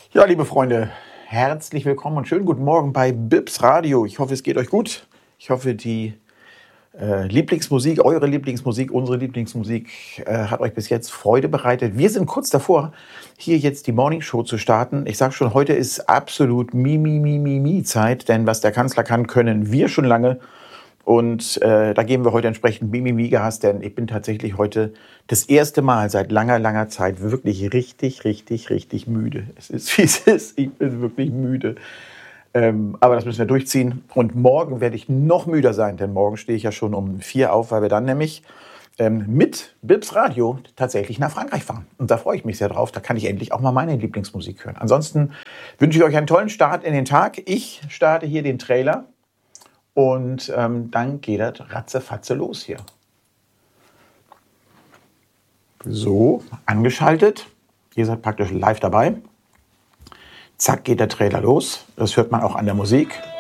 Ja, liebe Freunde, herzlich willkommen und schönen guten Morgen bei BIPS Radio. Ich hoffe, es geht euch gut. Ich hoffe, die Lieblingsmusik, eure Lieblingsmusik, unsere Lieblingsmusik hat euch bis jetzt Freude bereitet. Wir sind kurz davor, hier jetzt die Morning Show zu starten. Ich sage schon, heute ist absolut Zeit, denn was der Kanzler kann, können wir schon lange. Und da geben wir heute entsprechend Gas, denn ich bin tatsächlich heute das erste Mal seit langer Zeit wirklich richtig müde. Es ist, wie es ist. Ich bin wirklich müde. Aber das müssen wir durchziehen. Und morgen werde ich noch müder sein, denn morgen stehe ich ja schon um 4 auf, weil wir dann nämlich mit BIPS Radio tatsächlich nach Frankreich fahren. Und da freue ich mich sehr drauf. Da kann ich endlich auch mal meine Lieblingsmusik hören. Ansonsten wünsche ich euch einen tollen Start in den Tag. Ich starte hier den Trailer. Und dann geht das ratzefatze los hier. So, angeschaltet. Ihr seid praktisch live dabei. Zack, geht der Trailer los. Das hört man auch an der Musik.